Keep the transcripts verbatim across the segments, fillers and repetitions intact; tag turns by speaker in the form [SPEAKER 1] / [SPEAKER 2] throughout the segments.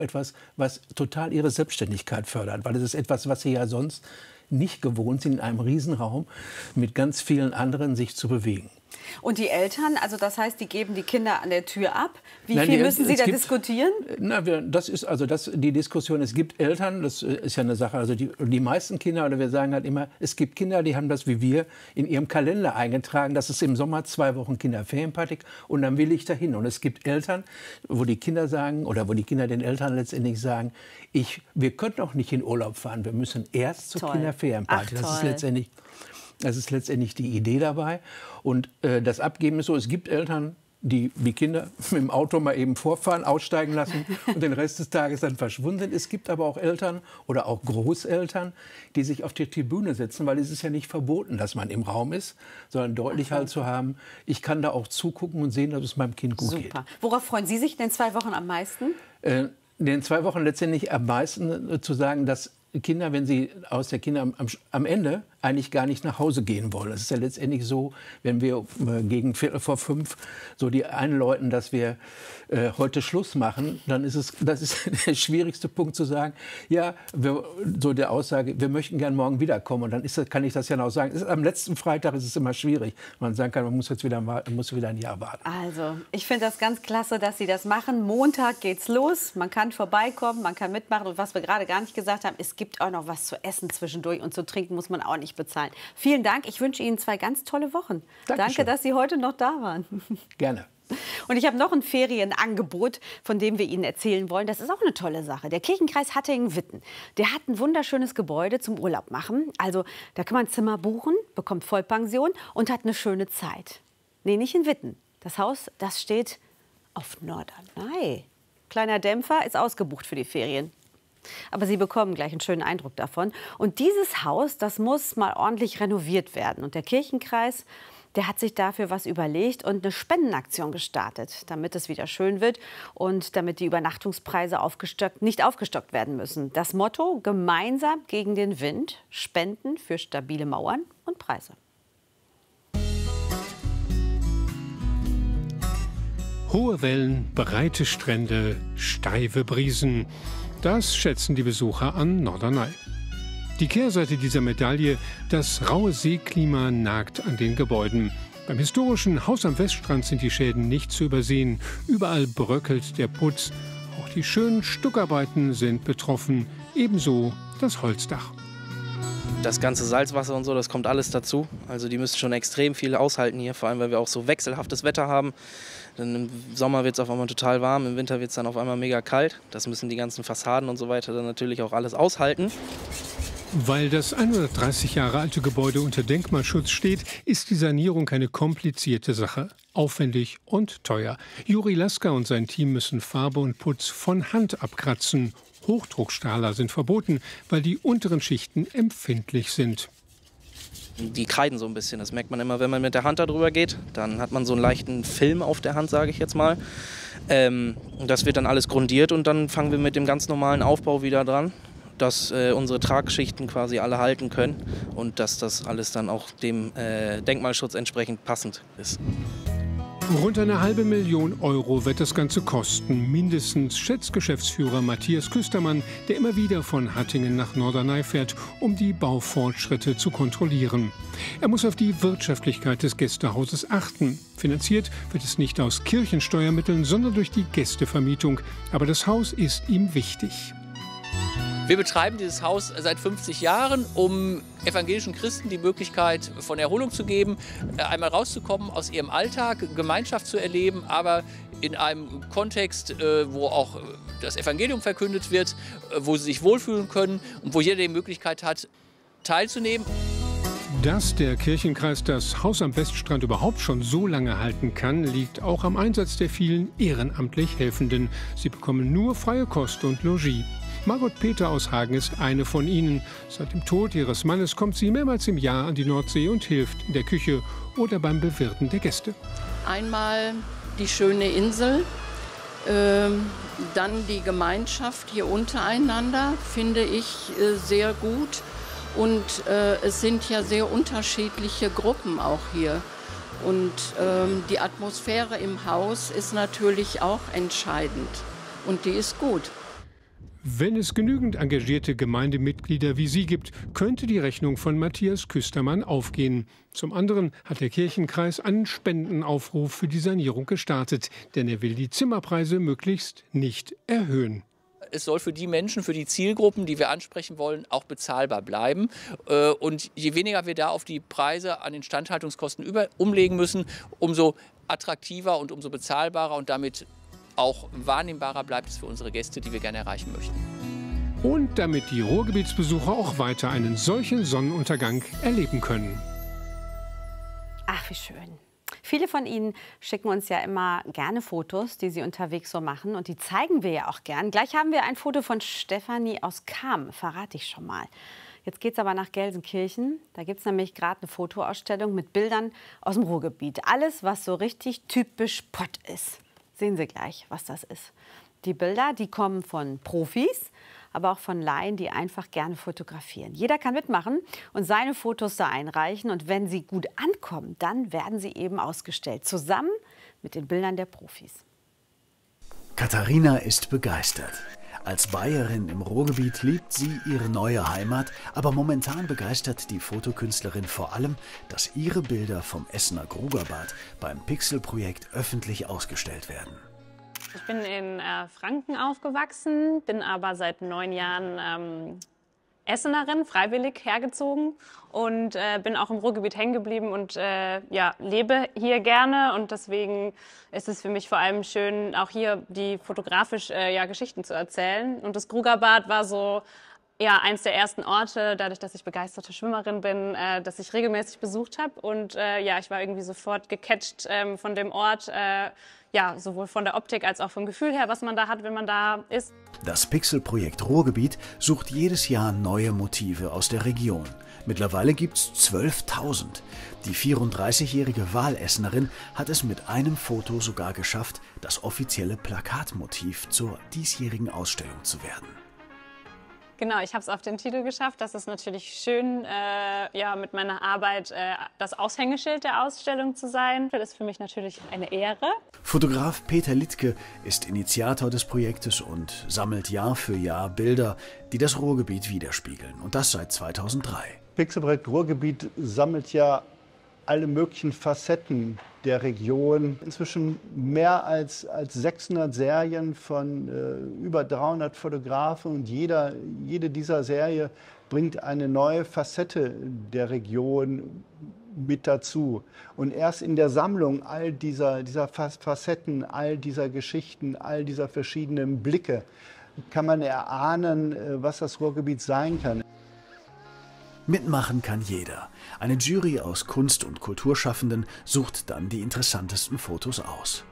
[SPEAKER 1] etwas, was total ihre Selbstständigkeit fördert, weil es ist etwas, was sie ja sonst nicht gewohnt sind, in einem Riesenraum mit ganz vielen anderen sich zu bewegen.
[SPEAKER 2] Und die Eltern, also das heißt, die geben die Kinder an der Tür ab. Wie
[SPEAKER 1] Nein,
[SPEAKER 2] viel
[SPEAKER 1] die,
[SPEAKER 2] müssen Sie da
[SPEAKER 1] gibt,
[SPEAKER 2] diskutieren?
[SPEAKER 1] Na, wir, das ist also das, die Diskussion. Es gibt Eltern, das ist ja eine Sache. Also die, die meisten Kinder, oder wir sagen halt immer, es gibt Kinder, die haben das wie wir in ihrem Kalender eingetragen. Das ist im Sommer zwei Wochen Kinderferienparty und dann will ich dahin. Und es gibt Eltern, wo die Kinder sagen oder wo die Kinder den Eltern letztendlich sagen, ich, wir können auch nicht in Urlaub fahren. Wir müssen erst zur
[SPEAKER 2] Toll.
[SPEAKER 1] Kinderferienparty.
[SPEAKER 2] Ach,
[SPEAKER 1] das ist
[SPEAKER 2] toll.
[SPEAKER 1] letztendlich Das ist letztendlich die Idee dabei. Und äh, das Abgeben ist so, es gibt Eltern, die die Kinder mit dem Auto mal eben vorfahren, aussteigen lassen und den Rest des Tages dann verschwunden sind. Es gibt aber auch Eltern oder auch Großeltern, die sich auf die Tribüne setzen, weil es ist ja nicht verboten, dass man im Raum ist, sondern deutlich
[SPEAKER 2] so.
[SPEAKER 1] halt zu haben, ich kann da auch zugucken und sehen, dass es meinem Kind gut
[SPEAKER 2] Super.
[SPEAKER 1] geht.
[SPEAKER 2] Worauf freuen Sie sich in den zwei Wochen am meisten?
[SPEAKER 1] Äh, in den zwei Wochen letztendlich am meisten äh, zu sagen, dass Kinder, wenn sie aus der Kinder am, am Ende eigentlich gar nicht nach Hause gehen wollen. Es ist ja letztendlich so, wenn wir äh, gegen Viertel vor fünf so die einläuten, dass wir äh, heute Schluss machen, dann ist es, das ist der schwierigste Punkt zu sagen, ja, wir, so der Aussage, wir möchten gern morgen wiederkommen. Und dann ist das, kann ich das ja noch sagen. Ist, am letzten Freitag ist es immer schwierig. Man sagen kann, man muss jetzt wieder, muss wieder ein Jahr warten.
[SPEAKER 2] Also, ich finde das ganz klasse, dass Sie das machen. Montag geht's los. Man kann vorbeikommen, man kann mitmachen. Und was wir gerade gar nicht gesagt haben, es gibt auch noch was zu essen zwischendurch und zu trinken muss man auch nicht bezahlen. Vielen Dank. Ich wünsche Ihnen zwei ganz tolle Wochen.
[SPEAKER 1] Dankeschön.
[SPEAKER 2] Danke, dass Sie heute noch da waren.
[SPEAKER 1] Gerne.
[SPEAKER 2] Und ich habe noch ein Ferienangebot, von dem wir Ihnen erzählen wollen. Das ist auch eine tolle Sache. Der Kirchenkreis Hattingen-Witten, der hat ein wunderschönes Gebäude zum Urlaub machen. Also da kann man Zimmer buchen, bekommt Vollpension und hat eine schöne Zeit. Nee, nicht in Witten. Das Haus, das steht auf Norderney. Kleiner Dämpfer, ist ausgebucht für die Ferien. Aber Sie bekommen gleich einen schönen Eindruck davon. Und dieses Haus, das muss mal ordentlich renoviert werden. Und der Kirchenkreis, der hat sich dafür was überlegt und eine Spendenaktion gestartet, damit es wieder schön wird und damit die Übernachtungspreise aufgestockt, nicht aufgestockt werden müssen. Das Motto: gemeinsam gegen den Wind, Spenden für stabile Mauern und Preise.
[SPEAKER 3] Hohe Wellen, breite Strände, steife Brisen. Das schätzen die Besucher an Norderney. Die Kehrseite dieser Medaille: das raue Seeklima nagt an den Gebäuden. Beim historischen Haus am Weststrand sind die Schäden nicht zu übersehen. Überall bröckelt der Putz. Auch die schönen Stuckarbeiten sind betroffen. Ebenso das Holzdach.
[SPEAKER 4] Das ganze Salzwasser und so, das kommt alles dazu. Also die müssen schon extrem viel aushalten hier, vor allem weil wir auch so wechselhaftes Wetter haben. Dann im Sommer wird es auf einmal total warm, im Winter wird es dann auf einmal mega kalt. Das müssen die ganzen Fassaden und so weiter dann natürlich auch alles aushalten.
[SPEAKER 3] Weil das hundertdreißig Jahre alte Gebäude unter Denkmalschutz steht, ist die Sanierung eine komplizierte Sache. Aufwendig und teuer. Juri Lasker und sein Team müssen Farbe und Putz von Hand abkratzen. Hochdruckstrahler sind verboten, weil die unteren Schichten empfindlich sind.
[SPEAKER 4] Die kreiden so ein bisschen, das merkt man immer, wenn man mit der Hand darüber geht. Dann hat man so einen leichten Film auf der Hand, sage ich jetzt mal. Ähm, das wird dann alles grundiert und dann fangen wir mit dem ganz normalen Aufbau wieder dran, dass äh, unsere Tragschichten quasi alle halten können und dass das alles dann auch dem äh, Denkmalschutz entsprechend passend ist.
[SPEAKER 3] Rund eine halbe Million Euro wird das Ganze kosten. Mindestens, schätzt Geschäftsführer Matthias Küstermann, der immer wieder von Hattingen nach Norderney fährt, um die Baufortschritte zu kontrollieren. Er muss auf die Wirtschaftlichkeit des Gästehauses achten. Finanziert wird es nicht aus Kirchensteuermitteln, sondern durch die Gästevermietung. Aber das Haus ist ihm wichtig.
[SPEAKER 5] Wir betreiben dieses Haus seit fünfzig Jahren, um evangelischen Christen die Möglichkeit von Erholung zu geben, einmal rauszukommen aus ihrem Alltag, Gemeinschaft zu erleben, aber in einem Kontext, wo auch das Evangelium verkündet wird, wo sie sich wohlfühlen können und wo jeder die Möglichkeit hat, teilzunehmen.
[SPEAKER 3] Dass der Kirchenkreis das Haus am Weststrand überhaupt schon so lange halten kann, liegt auch am Einsatz der vielen ehrenamtlich Helfenden. Sie bekommen nur freie Kost und Logis. Margot Peter aus Hagen ist eine von ihnen. Seit dem Tod ihres Mannes kommt sie mehrmals im Jahr an die Nordsee und hilft in der Küche oder beim Bewirten der Gäste.
[SPEAKER 6] Einmal die schöne Insel, äh, dann die Gemeinschaft hier untereinander, finde ich äh, sehr gut. Und äh, es sind ja sehr unterschiedliche Gruppen auch hier. Und äh, die Atmosphäre im Haus ist natürlich auch entscheidend. Und die ist gut.
[SPEAKER 3] Wenn es genügend engagierte Gemeindemitglieder wie Sie gibt, könnte die Rechnung von Matthias Küstermann aufgehen. Zum anderen hat der Kirchenkreis einen Spendenaufruf für die Sanierung gestartet, denn er will die Zimmerpreise möglichst nicht erhöhen.
[SPEAKER 5] Es soll für die Menschen, für die Zielgruppen, die wir ansprechen wollen, auch bezahlbar bleiben. Und je weniger wir da auf die Preise an Instandhaltungskosten über, umlegen müssen, umso attraktiver und umso bezahlbarer und damit auch wahrnehmbarer bleibt es für unsere Gäste, die wir gerne erreichen möchten.
[SPEAKER 3] Und damit die Ruhrgebietsbesucher auch weiter einen solchen Sonnenuntergang erleben können.
[SPEAKER 2] Ach, wie schön. Viele von Ihnen schicken uns ja immer gerne Fotos, die sie unterwegs so machen. Und die zeigen wir ja auch gern. Gleich haben wir ein Foto von Stefanie aus Cham, verrate ich schon mal. Jetzt geht es aber nach Gelsenkirchen. Da gibt es nämlich gerade eine Fotoausstellung mit Bildern aus dem Ruhrgebiet. Alles, was so richtig typisch Pott ist. Sehen Sie gleich, was das ist. Die Bilder, die kommen von Profis, aber auch von Laien, die einfach gerne fotografieren. Jeder kann mitmachen und seine Fotos da einreichen. Und wenn sie gut ankommen, dann werden sie eben ausgestellt, zusammen mit den Bildern der Profis.
[SPEAKER 7] Katharina ist begeistert. Als Bayerin im Ruhrgebiet liebt sie ihre neue Heimat, aber momentan begeistert die Fotokünstlerin vor allem, dass ihre Bilder vom Essener Grugerbad beim Pixel-Projekt öffentlich ausgestellt werden.
[SPEAKER 8] Ich bin in äh, Franken aufgewachsen, bin aber seit neun Jahren ähm, Essenerin, freiwillig hergezogen und äh, bin auch im Ruhrgebiet hängen geblieben und äh, ja, lebe hier gerne. Und deswegen ist es für mich vor allem schön, auch hier die fotografisch äh, ja, Geschichten zu erzählen. Und das Grugerbad war so ja, eins der ersten Orte, dadurch, dass ich begeisterte Schwimmerin bin, äh, dass ich regelmäßig besucht habe. Und äh, ja, ich war irgendwie sofort gecatcht ähm, von dem Ort. Äh, Ja, sowohl von der Optik als auch vom Gefühl her, was man da hat, wenn man da ist.
[SPEAKER 7] Das Pixel-Projekt Ruhrgebiet sucht jedes Jahr neue Motive aus der Region. Mittlerweile gibt es zwölftausend. Die vierunddreißigjährige Wahlessenerin hat es mit einem Foto sogar geschafft, das offizielle Plakatmotiv zur diesjährigen Ausstellung zu werden.
[SPEAKER 8] Genau, ich habe es auf den Titel geschafft. Das ist natürlich schön, äh, ja, mit meiner Arbeit äh, das Aushängeschild der Ausstellung zu sein. Das ist für mich natürlich eine Ehre.
[SPEAKER 7] Fotograf Peter Littke ist Initiator des Projektes und sammelt Jahr für Jahr Bilder, die das Ruhrgebiet widerspiegeln. Und das seit zweitausenddrei.
[SPEAKER 9] Pixelprojekt Ruhrgebiet sammelt ja alle möglichen Facetten der Region. Inzwischen mehr als, als sechshundert Serien von äh, über dreihundert Fotografen und jeder, jede dieser Serie bringt eine neue Facette der Region mit dazu. Und erst in der Sammlung all dieser, dieser Facetten, all dieser Geschichten, all dieser verschiedenen Blicke kann man erahnen, was das Ruhrgebiet sein kann.
[SPEAKER 7] Mitmachen kann jeder. Eine Jury aus Kunst- und Kulturschaffenden sucht dann die interessantesten Fotos aus.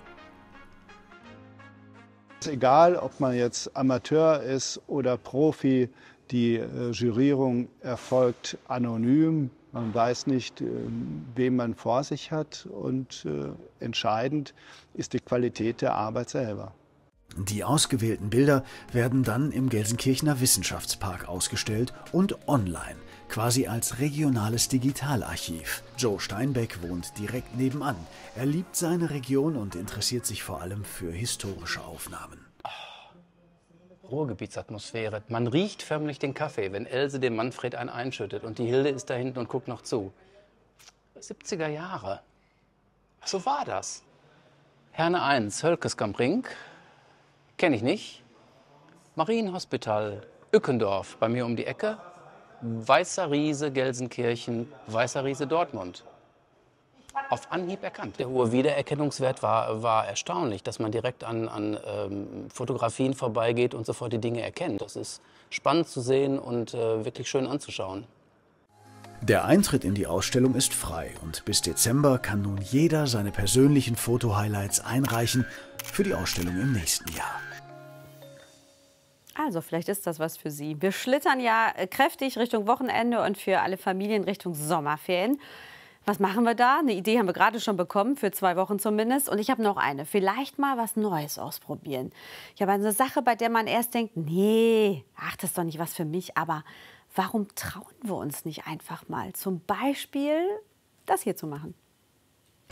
[SPEAKER 9] Es ist egal, ob man jetzt Amateur ist oder Profi, die äh, Jurierung erfolgt anonym. Man weiß nicht, äh, wen man vor sich hat und äh, entscheidend ist die Qualität der Arbeit selber.
[SPEAKER 7] Die ausgewählten Bilder werden dann im Gelsenkirchener Wissenschaftspark ausgestellt und online, quasi als regionales Digitalarchiv. Joe Steinbeck wohnt direkt nebenan. Er liebt seine Region und interessiert sich vor allem für historische Aufnahmen.
[SPEAKER 10] Oh, Ruhrgebietsatmosphäre. Man riecht förmlich den Kaffee, wenn Else dem Manfred einen einschüttet und die Hilde ist da hinten und guckt noch zu. siebziger Jahre. So war das. Herne eins, Hölkeskamp-Brink. Kenne ich nicht. Marienhospital, Ückendorf, bei mir um die Ecke. Weißer Riese, Gelsenkirchen, Weißer Riese, Dortmund. Auf Anhieb erkannt. Der hohe Wiedererkennungswert war, war erstaunlich, dass man direkt an, an ähm, Fotografien vorbeigeht und sofort die Dinge erkennt. Das ist spannend zu sehen und äh, wirklich schön anzuschauen.
[SPEAKER 7] Der Eintritt in die Ausstellung ist frei und bis Dezember kann nun jeder seine persönlichen Foto-Highlights einreichen für die Ausstellung im nächsten Jahr.
[SPEAKER 2] Also vielleicht ist das was für Sie. Wir schlittern ja kräftig Richtung Wochenende und für alle Familien Richtung Sommerferien. Was machen wir da? Eine Idee haben wir gerade schon bekommen, für zwei Wochen zumindest. Und ich habe noch eine. Vielleicht mal was Neues ausprobieren. Ich habe eine Sache, bei der man erst denkt, nee, ach, das ist doch nicht was für mich. Aber warum trauen wir uns nicht einfach mal zum Beispiel das hier zu machen?